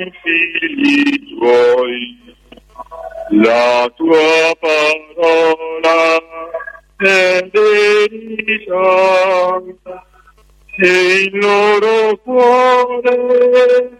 figli tuoi. La tua parola è verità e il loro cuore